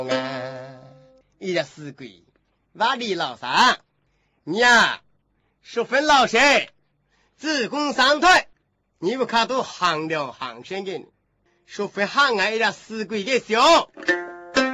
一个死鬼，瓦里老三，你呀，十分老实，自贡上台，你不看都行了行身的，十分行爱一个死鬼的笑。